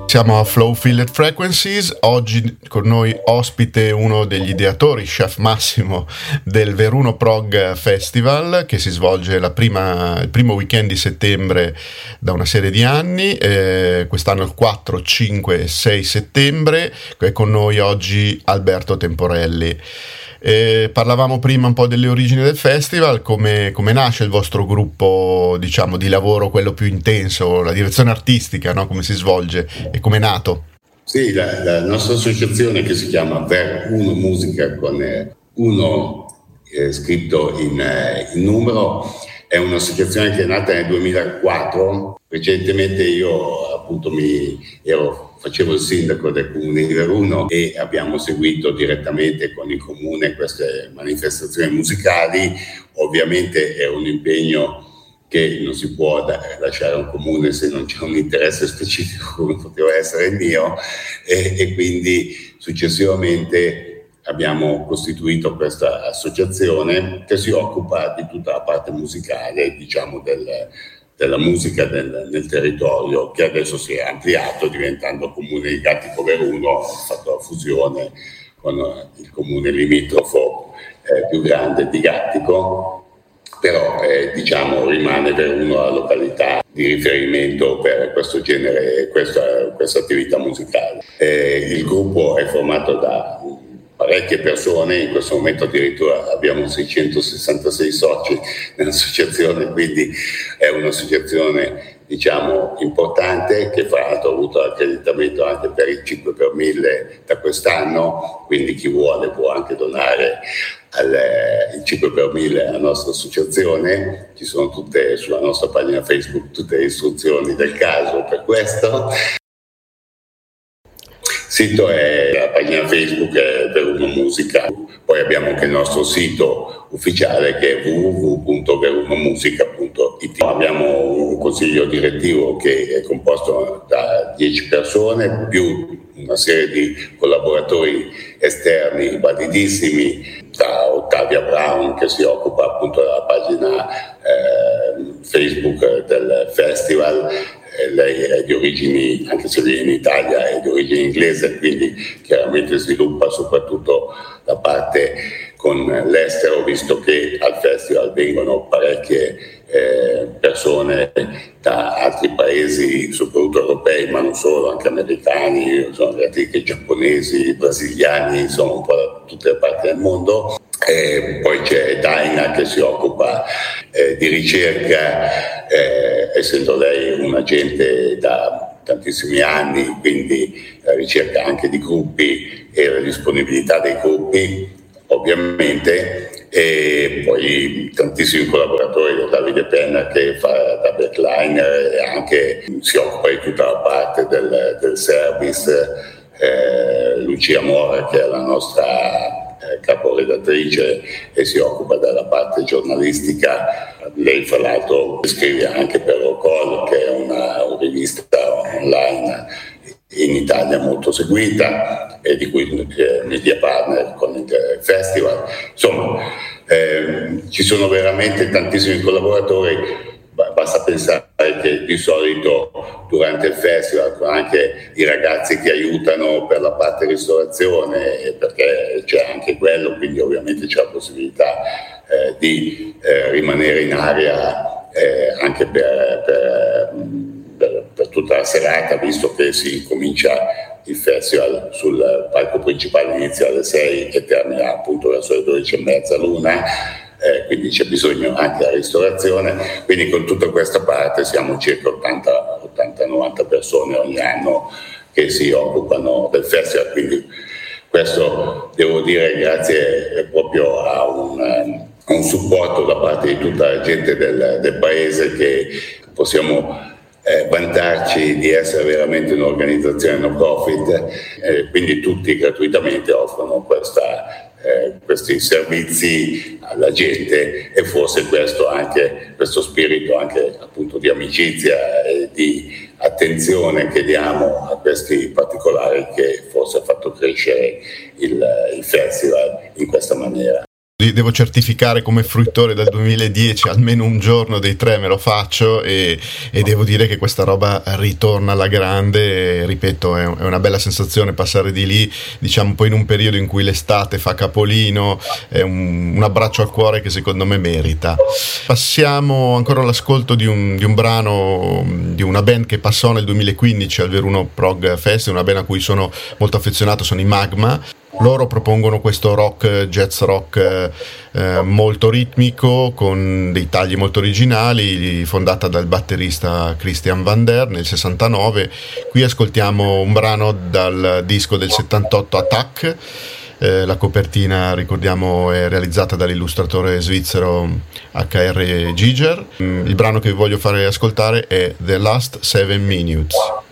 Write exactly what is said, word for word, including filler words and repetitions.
Siamo a Flow Filled Frequencies, oggi con noi ospite uno degli ideatori, Chef Massimo, del Veruno Prog Festival, che si svolge la prima, il primo weekend di settembre da una serie di anni, eh, quest'anno il quattro, cinque e sei settembre. È con noi oggi Alberto Temporelli. Eh, parlavamo prima un po' delle origini del festival, come, come nasce il vostro gruppo, diciamo, di lavoro, quello più intenso, la direzione artistica, no? Come si svolge e come è nato? Sì, la, la nostra associazione, che si chiama Veruno Musica con eh, uno eh, scritto in, eh, in numero, è un'associazione che è nata nel duemilaquattro. Recentemente io appunto mi ero facevo il sindaco del comune di Veruno e abbiamo seguito direttamente con il comune queste manifestazioni musicali. Ovviamente è un impegno che non si può da- lasciare a un comune se non c'è un interesse specifico come poteva essere il mio, e, e quindi successivamente abbiamo costituito questa associazione che si occupa di tutta la parte musicale, diciamo, del della musica del, del territorio, che adesso si è ampliato diventando Comune di Gattico Veruno, ha fatto la fusione con il comune limitrofo eh, più grande di Gattico, però eh, diciamo rimane Veruno la località di riferimento per questo genere, questa, questa attività musicale. Eh, il gruppo è formato da parecchie persone, in questo momento addirittura abbiamo seicentosessantasei soci nell'associazione, quindi è un'associazione, diciamo, importante, che fra l'altro ha avuto l'accreditamento anche per il cinque per mille da quest'anno, quindi chi vuole può anche donare al, il cinque per mille alla nostra associazione. Ci sono tutte sulla nostra pagina Facebook tutte le istruzioni del caso per questo. Il sito è la pagina Facebook è Veruno Musica, poi abbiamo anche il nostro sito ufficiale che è w w w punto verunomusica punto i t. Abbiamo un consiglio direttivo che è composto da dieci persone più una serie di collaboratori esterni validissimi, da Ottavia Brown, che si occupa appunto della pagina eh, Facebook del festival. Lei è di origini, anche se vive in Italia, è di origine inglese, quindi chiaramente sviluppa soprattutto la parte con l'estero, visto che al festival vengono parecchie eh, persone da altri paesi, soprattutto europei, ma non solo, anche americani, sono arrivati anche giapponesi, brasiliani, insomma un po' da tutte le parti del mondo. E poi c'è Daina che si occupa eh, di ricerca, eh, essendo lei un agente da tantissimi anni, quindi la ricerca anche di gruppi e la disponibilità dei gruppi, ovviamente, e poi tantissimi collaboratori, Davide Penna che fa da backliner e anche si occupa di tutta la parte del, del service, eh, Lucia Mora che è la nostra caporedattrice e si occupa della parte giornalistica. Lei fra l'altro scrive anche per Rocol, che è una rivista online in Italia molto seguita e di cui è media partner con il festival. Insomma, eh, ci sono veramente tantissimi collaboratori. Basta pensare che di solito durante il festival anche i ragazzi che aiutano per la parte ristorazione, perché c'è anche quello, quindi ovviamente c'è la possibilità eh, di eh, rimanere in area eh, anche per, per, per, per tutta la serata, visto che si comincia il festival sul palco principale, inizia alle sei e termina appunto verso le dodici e mezza, l'una. Eh, quindi c'è bisogno anche della ristorazione, quindi con tutta questa parte siamo circa ottanta novanta persone ogni anno che si occupano del festival, quindi questo devo dire grazie proprio a un, a un supporto da parte di tutta la gente del, del paese, che possiamo eh, vantarci di essere veramente un'organizzazione no profit, eh, quindi tutti gratuitamente offrono questa Eh, questi servizi alla gente, e forse questo anche questo spirito anche appunto di amicizia e di attenzione che diamo a questi particolari che forse ha fatto crescere il, il festival in questa maniera. Devo certificare come fruitore dal duemiladieci, almeno un giorno dei tre me lo faccio e, e devo dire che questa roba ritorna alla grande. E, ripeto, è, è una bella sensazione passare di lì, diciamo poi in un periodo in cui l'estate fa capolino, è un, un abbraccio al cuore che secondo me merita. Passiamo ancora all'ascolto di un, di un brano di una band che passò nel duemilaquindici al Veruno Prog Fest, una band a cui sono molto affezionato, sono i Magma. Loro propongono questo rock, jazz rock eh, molto ritmico, con dei tagli molto originali, fondata dal batterista Christian Van Der nel sessantanove. Qui ascoltiamo un brano dal disco del settantotto, Attack. Eh, la copertina, ricordiamo, è realizzata dall'illustratore svizzero H R Giger. Il brano che vi voglio fare ascoltare è The Last Seven Minutes.